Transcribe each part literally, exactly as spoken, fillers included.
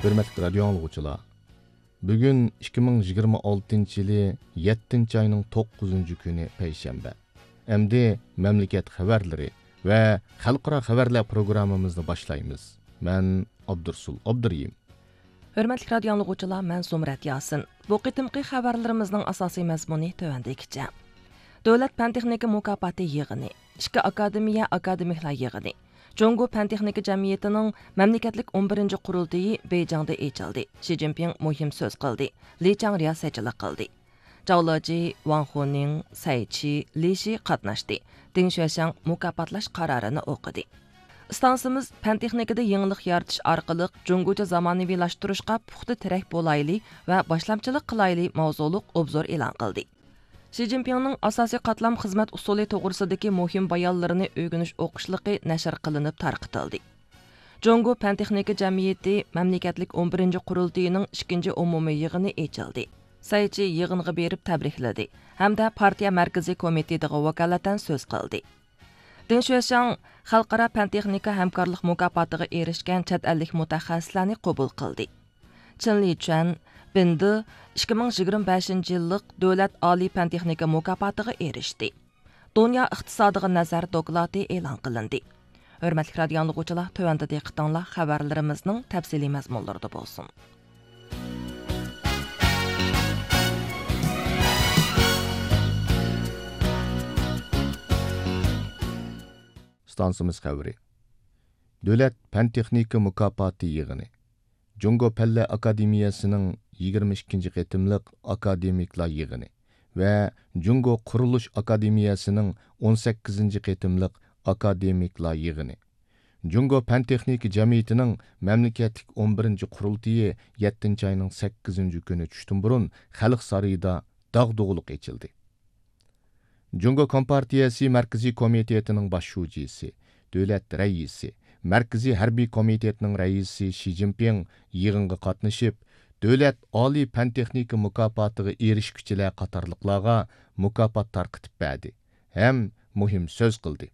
Hürmetli radyo anlıqçılar. Bugün ikki ming yigirma oltinchi yılı yettinchi ayının to'qqizinchi kuni payshanba. Endi memleket xabarlari ve xalqaro xabarlar programmamizni boshlaymiz. Men Abdursul Abduriyim. Hürmetli radyo anlıqçılar, men Zumrat Yasin. Bu qitimqi xabarlarimizning asosiy mazmuni tövəndikicha. Davlat fan-texnika mukofoti yig'ini, ikki akademiya akademiklar yig'ini. Jungo fan-texnika jamiyatining mamlakatlik o'n birinchi qurultiyi Beyjingda ochildi. Xi Jinping muhim so'z qildi. Li Chang riyosatchilik qildi. Zhao Leji, Wang Huning, Cai Qi, Li Shi qatnashdi. Deng Xuexiang mukofotlash qarorini o'qidi. Stansimiz fan-texnikada yangilik yaratish orqali Jungocha zamonaviylashtırishga puxta tirak bo'layli va boshlamchilik qilayli mavzuliq obzor e'lon qildi. Xi Jinpingning asosiy qatlam xizmat usuli to'g'risidagi muhim bayonlarini o'rganish o'qishligi nashr qilinib tarqitildi. Jungo fan-texnika jamiyati mamlakatlik o'n birinchi qurultiyining ikkinchi umumiy yig'ini ochildi. Cai Qi yig'inga berib tabrikladi hamda partiya markaziy komitetiga vakolatan so'z qildi. Deng Xuexiang xalqaro fan-texnika hamkorlik mukofotiga erishgan chet ellik mutaxassislarni qabul qildi. Chen Lichuan Bindi ikki ming yigirma beshinchi yillik davlat oliy fan-texnika mukofotiga erishdi. Dunyo iqtisodiga nazar doklati e'lon qilindi. Hurmatli radio anlıqçılar, tövəndə diqqətinizlər xəbərlərimizin təfsili məzmunlarında bolsun. Stansimiz xəbəri. Dövlət fan-texnika mukofoti yig'ini. Jungo Palla Akademiyasining yigirma ikkinchi qitimliq akademiklar yig'ini va Jungo Qurilish Akademiyasining o'n sakkizinchi qitimliq akademiklar yig'ini. Jungo fan-texnika jamiyatining mamlakatlik o'n birinchi qurultiyi yettinchi ayning sakkizinchi kuni tushdan burun Xalq saroyida dag'dug'liq ochildi. Jungo Kompartiyasi Markaziy komitetining bosh shujisi, davlat raisi, Markaziy harbiy komitetining raisi Xi Jinping yig'inga qatnashib, davlat oliy fan-texnika mukofotiga erishguchilar qatorliqlarga mukofot tarqitib berdi ham muhim so'z qildi.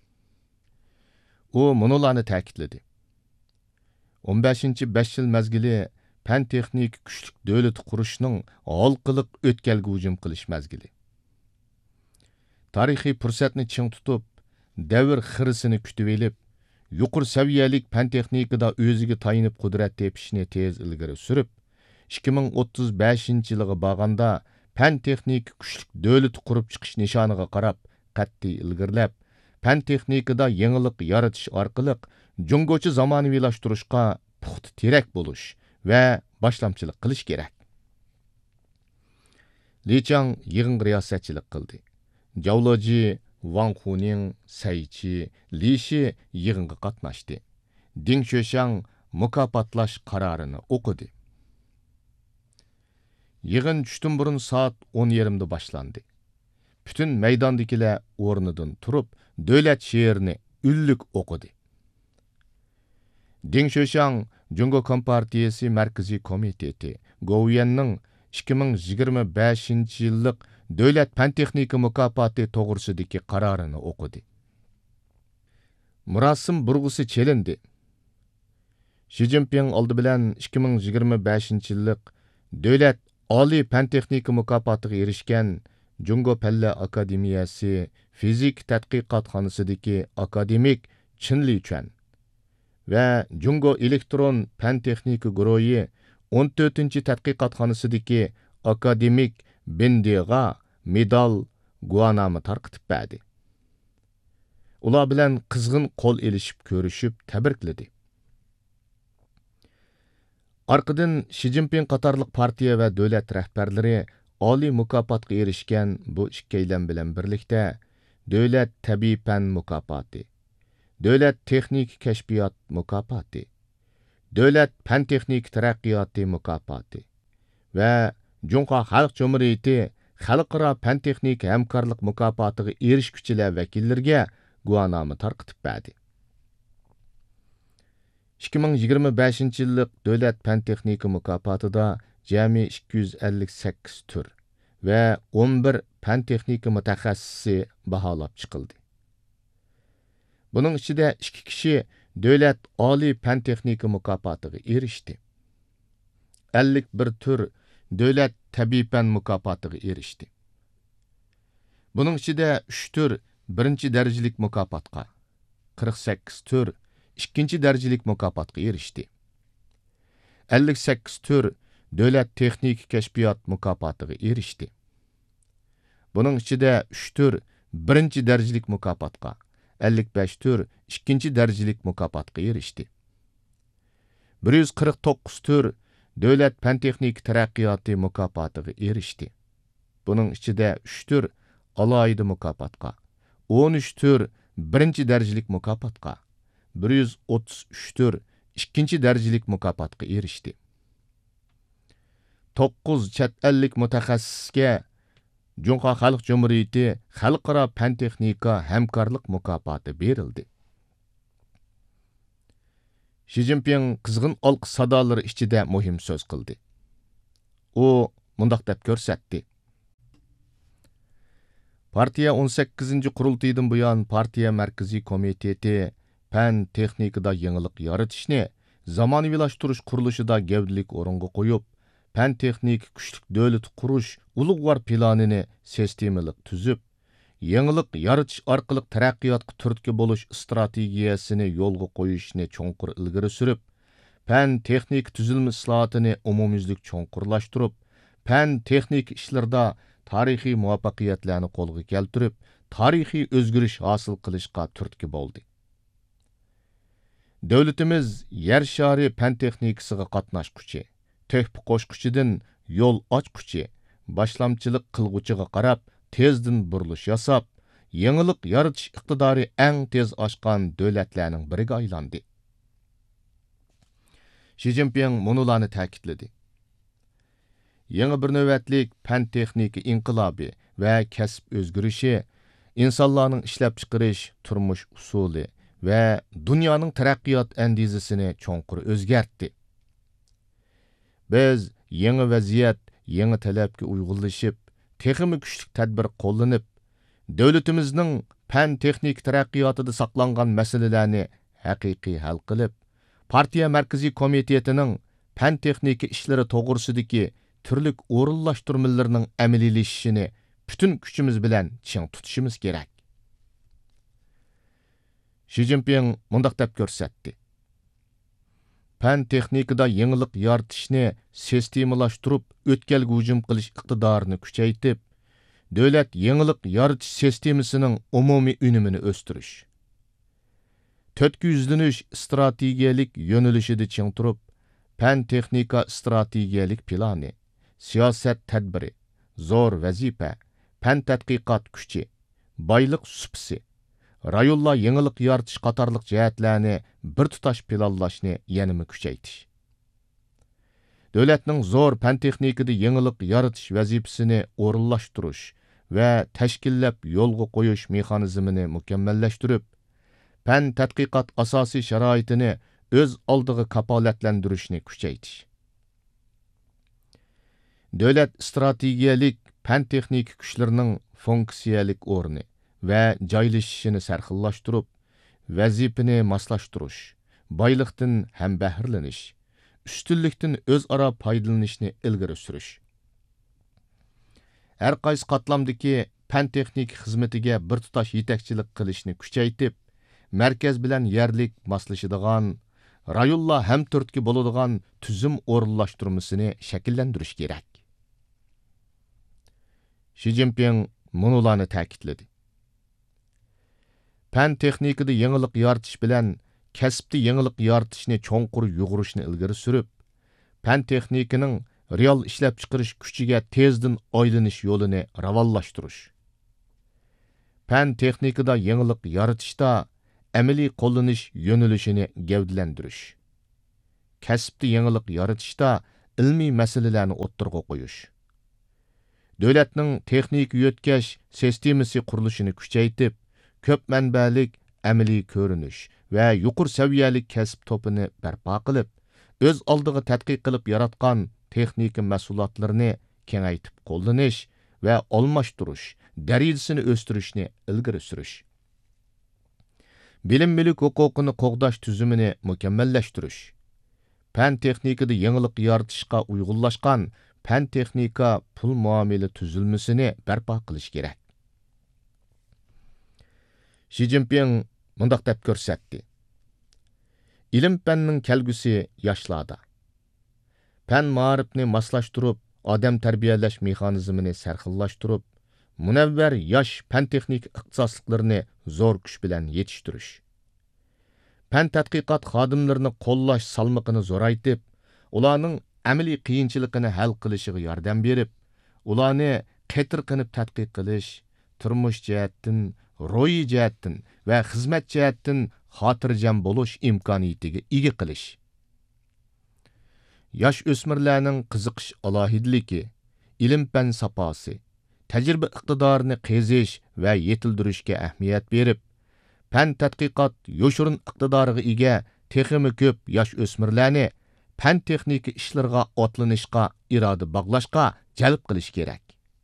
U munolarni ta'kidladi. o'n beshinchi besh yil mazgili fan-texnika kuchlik davlat qurishning halqiliq o'tkalga hujum qilish mazgili. Tarixiy fursatni ching tutib, davr xirisini kutib elib, yuqur saviyalik fan-texnikada o'ziga tayinib qudrat tepishni tez ilgari surib, ikki ming o'ttiz beshinchi yilga borganda fan-texnika kuchlik davlat qurib chiqish nishoniga qarab qat'iy ilgirlab, fan-texnikada yangilik yaratish orqali jungocha zamonaviylashtırishga puxta terak bo'lish va boshlamchilik qilish kerak. Li Chang yig'inga riyosatchilik qildi. Zhao Leji, Wang Huning, Cai Qi, Li Shi yig'inga qatnashdi. Deng Xuexiang mukofotlash qarorini o'qidi. Yig'in tushdan burun soat o'n yarimda boshlandi. Bütün maydondagilar o'rnidan turib, davlat she'rini ullik o'qidi. Deng Xuexiang Jungo Kompartiyasi Markaziy komiteti Goviyanning ikki ming yigirma beshinchi yillik davlat fan-texnika mukofoti to'g'risidagi qarorini o'qidi. Murosim burg'usi chelindi. Xi Jinping oldi bilan ikki ming yigirma beshinchi yillik davlat oliy fan-texnika mukofotiga erishgan Jungo Palla Akademiyasi fizik tadqiqotxonasidagi akademik Chen Lichuan va Jungo elektron fan-texnika guruhi o'n to'rtinchi tadqiqotxonasidagi akademik Bindiga medal guanami tarqitib berdi. Ular bilan qizg'in qo'l elishib ko'rishib tabrikladi. Arqadan Xi Jinping qatorliq partiya va davlat rahbarlari oliy mukofotga erishgan bu ikkilam bilan birlikda davlat tabiiy fan mukofoti, davlat texnik kashfiyot mukofoti, davlat fan-texnik taraqqiyoti mukofoti va Jungo Xalq Jumhuriyati xalqaro fan-texnik hamkorlik mukofotiga erishguchilar vakillariga guvohnoma tarqitib berdi. ikki ming yigirma beshinchi yillik davlat fan-texnika mukofotida jami ikki yuz ellik sakkiz tur va o'n bir fan-texnika mutaxassisi baholab chiqildi. Buning ichida ikki kishi davlat oliy fan-texnika mukofotiga erishdi. ellik bir tür davlat tabiiy fan mukofotiga erishdi. Buning ichida uch tür birinchi darajalik mukofotga, qirq sakkiz tür ikkinchi darajalik mukofotga erishdi. ellik sakkiz tür davlat texnik kashfiyot mukofotiga erishdi. Buning ichida uch tür birinchi darajalik mukofotga, ellik besh tür ikkinchi darajalik mukofotga erishdi. bir yuz qirq to'qqiz tür davlat fan texnik taraqqiyoti mukofotiga erishdi. Buning ichida uch tür alohida mukofotga, o'n uch tür birinchi darajalik mukofotga, bir yuz o'ttiz uch tür ikkinchi darajalik mukofotga erishdi. to'qqiz chet ellik mutaxassisga Junqa Xalq Cumhuriyeti Xalqaro fan texnika hamkorlik mukofoti berildi. Xi Jinping qizg'in olqi sadolari ichida muhim so'z qildi. U mundaq deb ko'rsatdi. Partiya o'n sakkizinchi qurultaydan buyon partiya markaziy komiteti fan texnikada yangilik yaratishni zamonaviylashtirish qurilishida gavdalik o'ringa qo'yib, fan texnik kuchlik davlat qurish ulug'vor planini sistemalik tuzib, yangilik yaratish orqali taraqqiyotga turtki bo'lish strategiyasini yo'lga qo'yishni cho'nqur ilgari surib, fan texnik tuzilma islohotini umumyuzlik cho'nqurlashtirib, fan texnik ishlarda tarixiy muvaffaqiyatlarni qo'lga keltirib, tarixiy o'zgarish hosil qilishga turtki bo'ldi. Davlatimiz yer shari fan texnikasiga qatnashquchi, töhfa qo'shquchidan yo'l ochquchi, boshlamchilik qilg'uchiga qarab tezdan burilish yasab, yangilik yaratish iqtidori eng tez oshgan davlatlarning biriga aylandi. Xi Jinping munularni ta'kidladi. Yangi bir navbatlik fan texnika inqilobi va kasb o'zgarishi insonlarning ishlab chiqarish turmush usuli va dunyoning taraqqiyot andizasini cho'nqur o'zgartdi. Biz yangi vaziyat, yangi talabga uyg'unlashib, texnik kuchli tadbir qo'llanib, davlatimizning fan texnik taraqqiyotida saqlangan masalalarni haqiqiy hal qilib, partiya markaziy komitetining fan texnika ishlari to'g'risidagi turli o'rinlashtirmalarning amaliylashishini butun kuchimiz bilan ching tutishimiz kerak. Xi Jinping mundaq deb ko'rsatdi. Fan texnikada yangilik yaratishni sistemalashtirib, o'tkalga hujum qilish iqtidorini kuchaytirib, davlat yangilik yaratish sistemasining umumiy unumini o'stirish, to'rtga yuzlanish strategiyalik yo'nalishida ching turib, fan texnika strategiyalik plani, siyosat tadbiri, zo'r vazifa, fan tadqiqot kuchi, boyliq supsi, rayonlar yangilik yaratish qatorliq jihatlarni bir tutash planlashni yanada kuchaytirish. Davlatning zo'r fan texnikada yangilik yaratish vazifasini o'rinlashtirish va tashkillab yo'lga qo'yish mexanizmini mukammallashtirib, fan tadqiqot asosiy sharoitini o'z oldiga kapolatlantirishni kuchaytirish. Davlat strategiyalik fan texnik kuchlarining funksiyalik o'rni va joylashishini sarxillashtirib, vazifani moslashtirish, boyliqdan ham bahrlanish, ustunlikdan o'zaro foydalanishni ilgari surish. Har qaysi qatlamdagi fan texnik xizmatiga bir tutash yetakchilik qilishni kuchaytirib, markaz bilan yerlik moslashadigan, rayonlar ham turtki bo'ladigan tuzum o'rinlashtirmasini shakllantirish kerak. Xi Jinping munularni ta'kidladi. Fan texnikada yangilik yaratish bilan kasbda yangilik yaratishni cho'nqur yug'urishni ilgari surib, fan texnikining real ishlab chiqarish kuchiga tezdan oylanish yo'lini ravonlashtirish. Fan texnikada yangilik yaratishda amaliy qo'llanish yo'nalishini gavdalantirish. Kasbda yangilik yaratishda ilmiy masalalarni o'ttirg'a qo'yish. Davlatning texnik yo'tkash sistemasi qurilishini kuchaytirib, ko'p manbalik amaliy ko'rinish va yuqori saviyali kasb to'pini barpo qilib, o'z oldiga tadqiq qilib yaratgan texnika mahsulotlarini kengaytib qo'llanish va almashtirish, darajasini o'stirishni ilgari surish. Bilim mulk huquqini qo'g'dash tuzumini mukammallashtirish. Пән техникада еңілік яратышқа ұйғыллашқан пән техника pul muamele tüzülmesini berpa qilish kerak. Xi Jinping mundaq deb ko'rsatdi. İlim pənnin kelgüsü yaşlarda. Pən ma'rifni maslashtirib, odam tarbiyalash mexanizmini sarxillashtirib, munavvar yosh pən texnik ixtisosliklarini zo'r kuch bilan yetiştirish. Pən tadqiqot xodimlarini qo'llash salmog'ini zo'raytib, ularning amaliy qiyinchiligini hal qilishiga yordam berib, ularni qetir qilib tadqiq qilish, turmush jihatdan, ro'yi jihatdan va xizmat jihatdan xotirjam bo'lish imkoniyatiga ega qilish. Yosh o'smirlarning qiziqish alohidligi, ilm-fan saposi, tajriba iqtidorini qazish va yetildirishga ahamiyat berib, fan tadqiqot yoshirin iqtidoriga ega texmi ko'p yosh o'smirlarni fan texnika ishlarga otlanishga iroda bog'lashga jalb qilish kerak.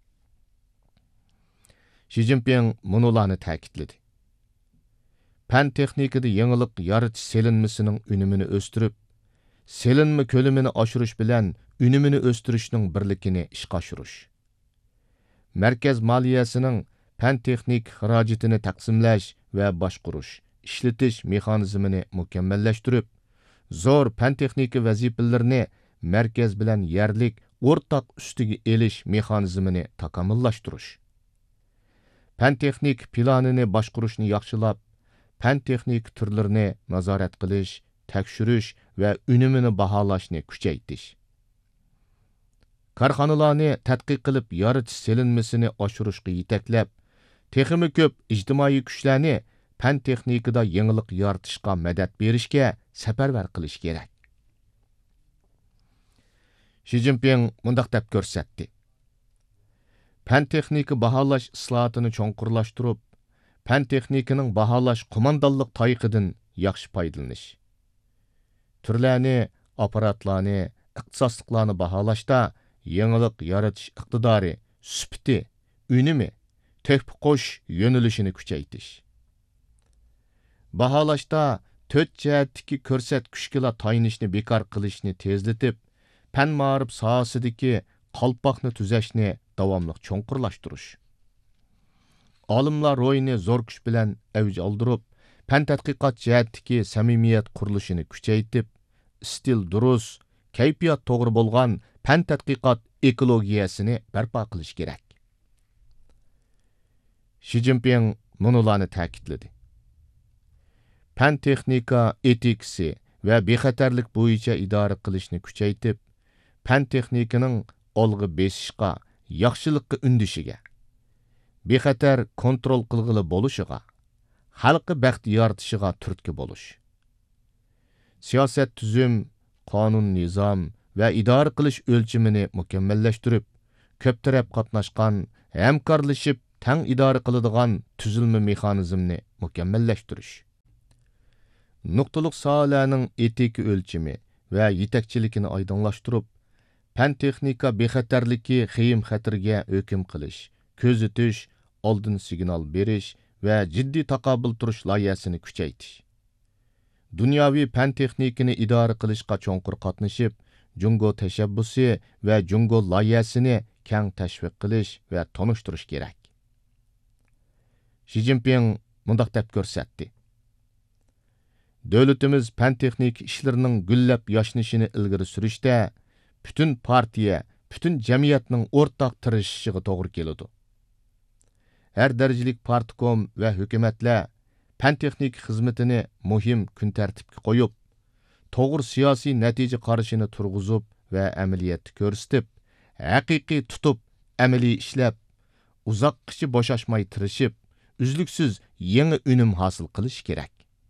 Xi Jinping munolarni ta'kidladi. Fan texnikada yangilik yaratish selinmasining unumini o'stirib, selinma ko'lamini oshirish bilan unumini o'stirishning birligini ishga oshirish. Markaz moliyasining fan texnik xarajatini taqsimlash va boshqarish, ishlatish mexanizmini mukammallashtirib, zo'r fan texnika vazifalarini markaz bilan yerlik o'rtaq ustiga elish mexanizmini takomillashtirish. Fan texnik planini boshqarishni yaxshilab, fan texnik turlarini nazorat qilish, tekshirish va unumini baholashni kuchaytirish. Korxonalarni tadqiq qilib yaratish selinmasini oshirishga yetaklab, texmi ko'p ijtimoiy kuchlarni fan texnikada yangilik yaratishga madad berishga safarbar qilish kerak. Xi Jinping mundaq deb ko'rsatdi. Fan texnika baholash islohotini cho'nqurlashtirib, fan texnikaning baholash qo'mondonlik toyiqidan yaxshi foydalanish. Turlarni, apparatlarni, ixtisosliklarni baholashda yangilik yaratish iqtidori, sifati, unumi, töhfa qo'sh yo'nalishini kuchaytirish. Baholashda to'rt jihatdagi ko'rsatkichga tayinishni bekor qilishni tezlatib, fan ma'rif sohasidagi qalpoqni tuzashni davomli cho'nqurlashtirish. Olimlar ro'yini zo'r kuch bilan avj oldirib, fan tadqiqot jihatdagi samimiyat qurilishini kuchaytib, stil durust, kayfiyat to'g'ri bo'lgan fan tadqiqot ekologiyasini barpo qilish kerak. Xi Jinping munolarni ta'kidladi. Fan texnika etikasi va bexatarlik bo'yicha idora qilishni kuchaytib, fan texnikaning olg'a besishga, yaxshilikqa undishiga, bexatar kontrol qilg'ili bo'lishiga, xalqi baxt yaratishiga turtki bo'lish. Siyosat tuzum, qonun nizom va idora qilish o'lchimini mukammallashtirib, ko'p taraf qatnashgan, hamkorlashib, tang idora qiladigan tuzilma mexanizmni mukammallashtirish. Nuqtaliq sohalarning etika o'lchimi va yetakchiligini oydinlashtirib, fan texnika bexatarligi xiyim xatirga hukm qilish, ko'zitish, oldin signal berish va jiddiy taqobil turish loyihasini kuchaytirish. Dunyoviy fan texnikani idora qilishga cho'nqur qatnashib, Jungo tashabbusi va Jungo loyihasini keng tashviq qilish va tanishtirish kerak. Xi Jinping mundaq deb ko'rsatdi. Davlatimiz fan texnik ishlarining gullab yashnishini ilgari surishda bütün partiya, bütün jamiyatning o'rtaq tirishishiga to'g'ri keladi. Har darajalik partkom va hukumatlar fan texnik xizmatini muhim kun tartibga qo'yib, to'g'ri siyosiy natija qarashini turg'izib va amaliyotda ko'rsatib, haqiqiy tutib, amaliy ishlab, uzoqqacha bo'shashmay tirishib, uzluksiz yangi unum hosil qilish kerak.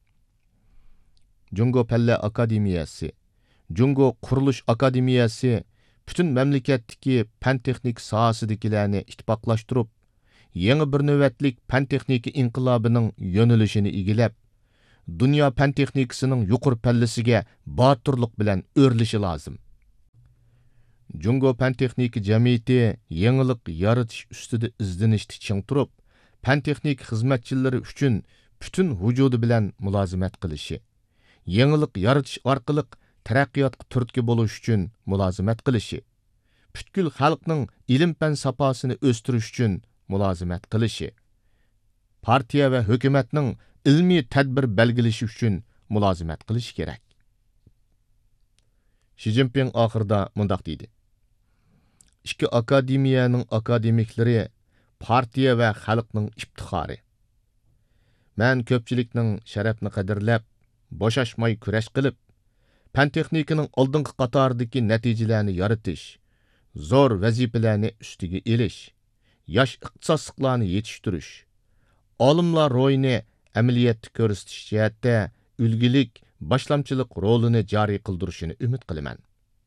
Jungo Palla Akademiyasi, Jungo Qurilish Akademiyasi bütün mamlakatdagi fan texnik sohasidagilarni ittifoqlashtirib, yangi bir navbatlik fan texnika inqilobining yo'nalishini egilab, dunyo fan texnikasining yuqori pallasiga botirlik bilan o'rlishi lozim. Jungo fan texnika jamiyati yangilik yaratish ustida izlanishda ching turib, fan texnik xizmatchilari uchun bütün vujudi bilan mulozimat qilishi, yangilik yaratish orqali taraqqiyotga turtki bo'lish uchun mulozimat qilishi, butkul xalqning ilm-fan saposini o'stirish uchun mulozimat qilishi, partiya va hukumatning ilmiy tadbir belgilashi uchun mulozimat qilishi kerak. Xi Jinping oxirida mundaq deydi: ikki akademiyaning akademiklari partiya va xalqning iftixori. Men ko'pchilikning sharafni qadrlab, bo'shashmay kurash qilib, fan texnikaning oldingi qatoridagi natijalarni yaratish, zo'r vazifalarni ustiga elish, yosh iqtisodchilarni yetishtirish, olimlar ro'yini amaliyotda ko'rsatish jihatda ulgilik, boshlamchilik rolini joriy qildirishini umid qilaman.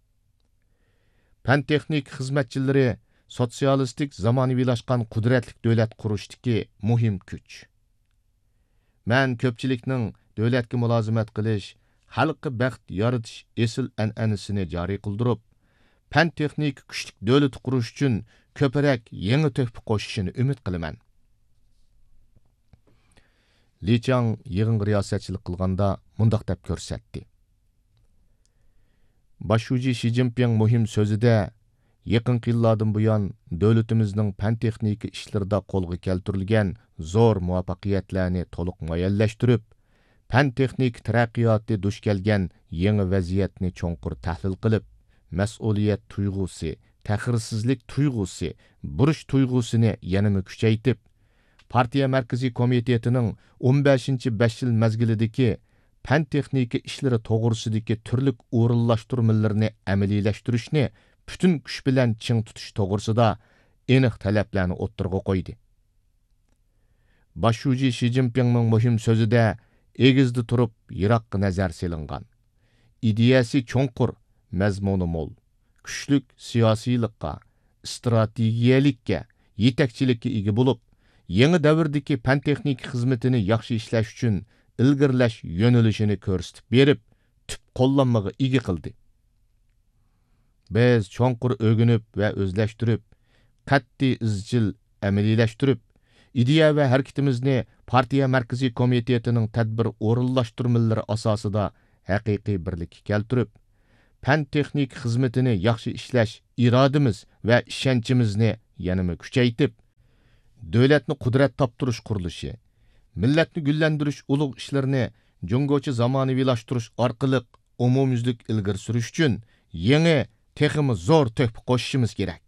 Fan texnik xizmatchilari sotsialistik zamonaviylashgan qudratli davlat qurishdagi muhim kuch. Men ko'pchilikning davlatga mulozimat qilish, xalqqa baxt yaratish esil an'anasini joriy qildirib, fan texnik kuchli davlat qurish uchun ko'proq yangi to'hfa qo'shishini umid qilaman. Li Chang yig'inga riyosatchilik qilganda mundaq deb ko'rsatdi: Boshuvchi Xi Jinping muhim so'zida yaqin yillardan buyon davlatimizning fan texnika ishlarida qo'lga keltirilgan zo'r muvaffaqiyatlarni to'liq muayyanlashtirib, fan texnik taraqqiyoti duch kelgan yangi vaziyatni cho'nqur tahlil qilib, mas'uliyat tuyg'usi, taxirsizlik tuyg'usi, burish tuyg'usini yanada kuchaytirib, partiya markaziy komitetining o'n beshinchi besh yil mazgilidagi fan texnika ishlari to'g'risidagi turli o'rinlashtirmalarni amaliylashtirish,ni bütün kuch bilan ching tutish to'g'risida aniq talablarni o'ttirg'a qo'ydi. Boshuvchi Xi Jinpingning muhim so'zida egizda turib yiroqqa nazar selingan. Ideyasi cho'nqur, mazmuni mo'l, kuchlik siyosiylikqa, strategiyalikka, yetakchilikka ega bo'lib, yangi davrdagi fan texnik xizmatini yaxshi ishlash uchun ilgirlash yo'nalishini ko'rsatib berib, tüp qo'llanmaga ega qildi. Biz cho'nqur o'ginib va o'zlashtirib, qat'iy izchil amaliylashtırib, ideya va harakatimizni partiya markaziy komitetining tadbir o'rinlashtirmalari asosida haqiqiy birlikka keltirib, fan texnik xizmatini yaxshi ishlash irodamiz va ishonchimizni yanada kuchaytirib, davlatni qudrat toptirish qurilishi, millatni gullantirish ulug' ishlarini jungocha zamonaviylashtirish orqali umumyuzlik ilgari surish uchun yangi texmi zo'r to'hfa qo'shishimiz kerak.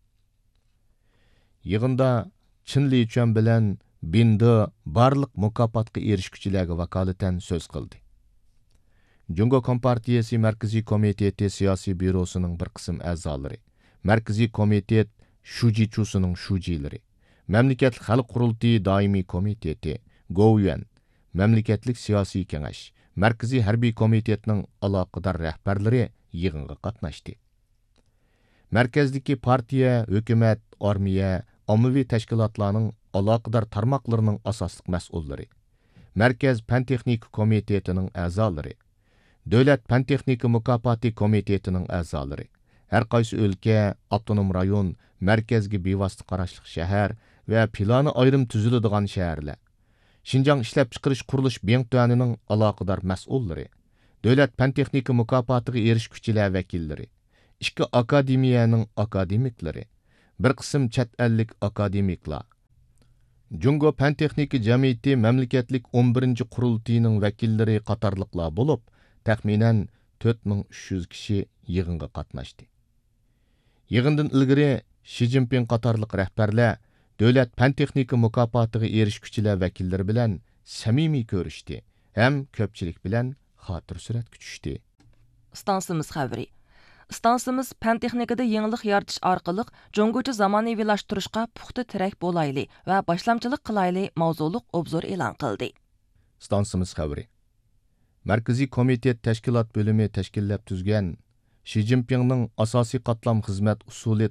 Yig'inda Chin Lichuan bilan Bindi barliq mukofotga erishguchilarga vakolatan so'z qildi. Jungo Kompartiyasi Markaziy komiteti siyosiy byurosining bir qism a'zolari, Markaziy komitet shujichusining shujilari, Mamlakatli xalq qurultiyi doimiy komiteti, Govyuan, Mamlakatlik siyosiy kengash, Markaziy harbiy komitetning aloqador rahbarlari yig'inga qatnashdi. Markazdagi partiya, hukumat, armiya, ommaviy tashkilotlarning aloqador tarmoqlarining asosli mas'ullari, Markaz fan texnika komitetining a'zolari, Davlat fan texnika mukofoti komitetining a'zolari, har qaysi o'lka, avtonom rayon, markazga bevosita qarashli shahar va plani ayrim tuziladigan shaharlar, Xinjiang ishlab chiqarish qurilish bentanining aloqador mas'ullari, Davlat fan texnika mukofotiga erishguchilar vakillari, ikki akademiyaning akademiklari, bir qism chet ellik akademiklar, Jungo fan texnika jamiyati mamlakatlik o'n birinchi qurultiyining vakillari qatorliqlar bo'lib, taxminan to'rt ming uch yuz kishi yig'inga qatnashdi. Yig'indan ilgari Xi Jinping qatorliq rahbarlar Davlat fan texnika mukofotiga erishguchilar vakillari bilan samimiy ko'rishdi ham ko'pchilik bilan xotir suratga tushdi. Stansimiz xabari. Stansimiz fan texnikada yangilik yaratish orqali jungocha zamonaviylashtırishga puxta tirak bo'layli va boshlamchilik qilayli mavzuliq obzor e'lon qildi. Stansimiz xabari. Markaziy komitet tashkilot bo'limi tashkillab tuzgan Xi Jinpingning asosiy qatlam xizmat usuli